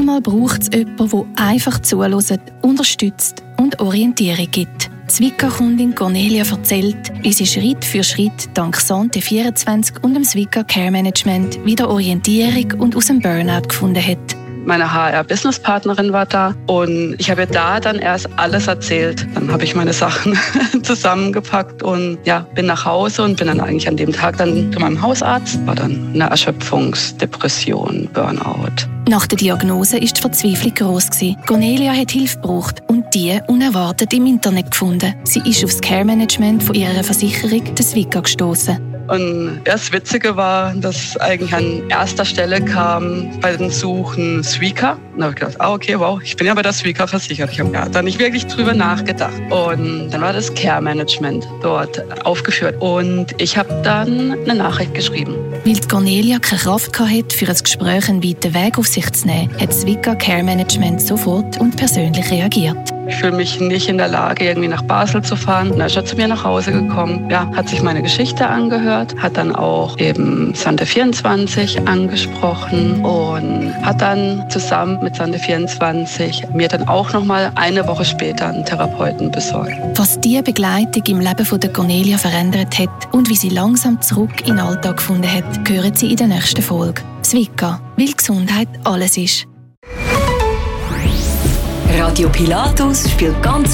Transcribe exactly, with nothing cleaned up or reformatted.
Manchmal braucht es jemanden, der einfach zuhört, unterstützt und Orientierung gibt. Die Swika-Kundin Cornelia erzählt, wie sie Schritt für Schritt dank Santé vierundzwanzig und dem Swika Care Management wieder Orientierung und aus dem Burnout gefunden hat. Meine H R-Businesspartnerin war da und ich habe ihr da dann erst alles erzählt. Dann habe ich meine Sachen zusammengepackt und ja, bin nach Hause und bin dann eigentlich an dem Tag dann zu meinem Hausarzt. War dann eine Erschöpfungsdepression, Burnout. Nach der Diagnose war die Verzweiflung gross. Cornelia hat Hilfe gebraucht und die unerwartet im Internet gefunden. Sie ist auf das Care-Management von ihrer Versicherung, der Swika, gestoßen. Und das Witzige war, dass eigentlich an erster Stelle kam bei den Suchen Swika. Und da habe ich gedacht, ah, okay, wow, ich bin ja bei der Swika versichert. Ich habe ja da nicht wirklich drüber nachgedacht. Und dann war das Care Management dort aufgeführt. Und ich habe dann eine Nachricht geschrieben. Weil die Cornelia keine Kraft hatte, für ein Gespräch einen weiten Weg auf sich zu nehmen, hat Swika Care Management sofort und persönlich reagiert. Ich fühle mich nicht in der Lage, irgendwie nach Basel zu fahren. Dann ist er zu mir nach Hause gekommen, ja, hat sich meine Geschichte angehört, hat dann auch eben Santé vierundzwanzig angesprochen und hat dann zusammen mit Santé vierundzwanzig mir dann auch noch mal eine Woche später einen Therapeuten besorgt. Was diese Begleitung im Leben von der Cornelia verändert hat und wie sie langsam zurück in den Alltag gefunden hat, hören Sie in der nächsten Folge. Swika, weil Gesundheit alles ist. Radio Pilatus spielt ganz